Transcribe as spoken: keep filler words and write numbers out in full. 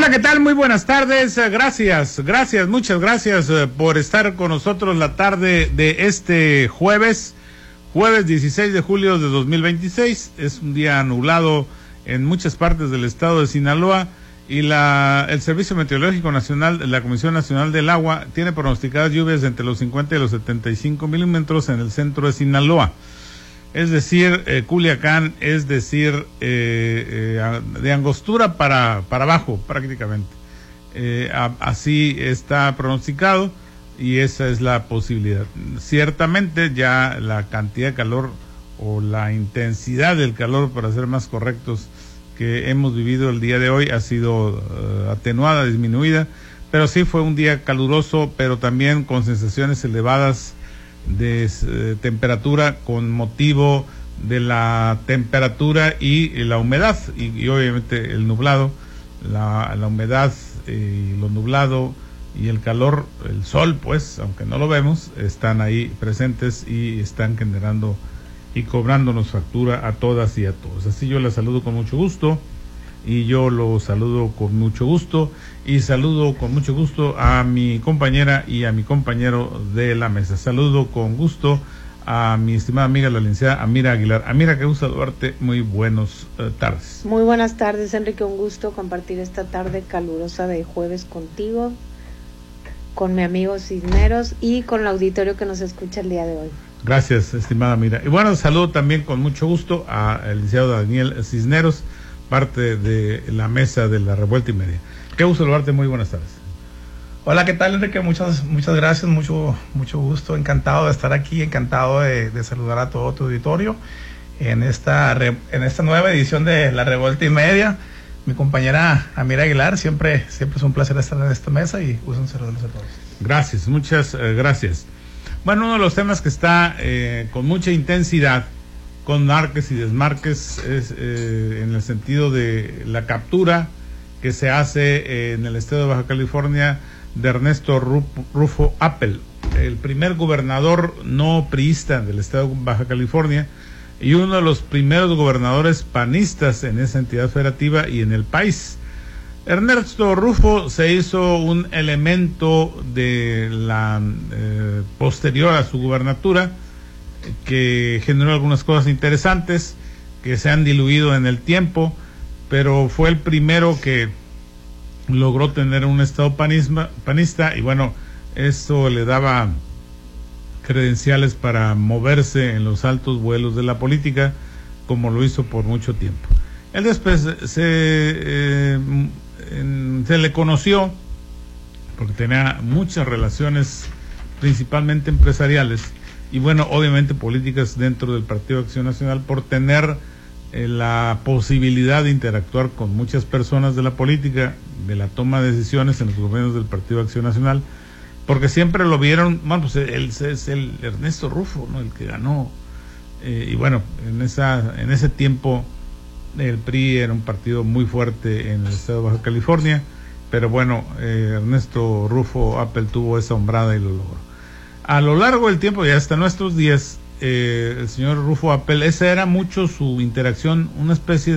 Hola, ¿qué tal? Muy buenas tardes. Gracias, gracias, muchas gracias eh, por estar con nosotros la tarde de este jueves, jueves dieciséis de julio de dos mil veintiséis. Es un día nublado en muchas partes del estado de Sinaloa y la el Servicio Meteorológico Nacional, la Comisión Nacional del Agua, tiene pronosticadas lluvias entre los cincuenta y los setenta y cinco milímetros en el centro de Sinaloa. Es decir, eh, Culiacán, es decir, eh, eh, de Angostura para, para abajo prácticamente. Eh, a, así está pronosticado y esa es la posibilidad. Ciertamente ya la cantidad de calor o la intensidad del calor, para ser más correctos, que hemos vivido el día de hoy ha sido uh, atenuada, disminuida, pero sí fue un día caluroso, pero también con sensaciones elevadas de eh, temperatura con motivo de la temperatura y, y la humedad y, y obviamente el nublado, la, la humedad y eh, lo nublado y el calor, el sol pues, aunque no lo vemos, están ahí presentes y están generando y cobrándonos factura a todas y a todos. Así yo la saludo con mucho gusto y yo lo saludo con mucho gusto y saludo con mucho gusto a mi compañera y a mi compañero de la mesa. Saludo con gusto a mi estimada amiga la licenciada Amira Aguilar. Amira, qué gusto saludarte, muy buenas uh, tardes. Muy buenas tardes, Enrique, un gusto compartir esta tarde calurosa de jueves contigo, con mi amigo Cisneros y con el auditorio que nos escucha el día de hoy. Gracias, estimada Amira. Y bueno, saludo también con mucho gusto al licenciado Daniel Cisneros, parte de la mesa de la Revuelta y Media. Qué gusto saludarte, muy buenas tardes. Hola, ¿qué tal, Enrique? Muchas, muchas gracias, mucho, mucho gusto, encantado de estar aquí, encantado de, de saludar a todo tu auditorio en esta, en esta nueva edición de la Revuelta y Media. Mi compañera Amira Aguilar, siempre, siempre es un placer estar en esta mesa y un saludo a todos. Gracias, muchas eh, gracias. Bueno, uno de los temas que está eh, con mucha intensidad, con marques y desmarques, es eh, en el sentido de la captura que se hace eh, en el estado de Baja California de Ernesto Rufo Appel, el primer gobernador no priista del estado de Baja California y uno de los primeros gobernadores panistas en esa entidad federativa y en el país. Ernesto Rufo se hizo un elemento de la eh, posterior a su gubernatura que generó algunas cosas interesantes que se han diluido en el tiempo, pero fue el primero que logró tener un estado panisma, panista y bueno, eso le daba credenciales para moverse en los altos vuelos de la política como lo hizo por mucho tiempo. Él después se, eh, en, se le conoció porque tenía muchas relaciones principalmente empresariales y bueno, obviamente políticas dentro del Partido de Acción Nacional por tener eh, la posibilidad de interactuar con muchas personas de la política, de la toma de decisiones en los gobiernos del Partido de Acción Nacional, porque siempre lo vieron, bueno, pues él es el Ernesto Rufo, ¿no? El que ganó, eh, y bueno, en esa en ese tiempo el P R I era un partido muy fuerte en el estado de Baja California, pero bueno, eh, Ernesto Rufo Appel tuvo esa hombrada y lo logró. A lo largo del tiempo y hasta nuestros días, eh, el señor Rufo Appel, esa era mucho su interacción, una especie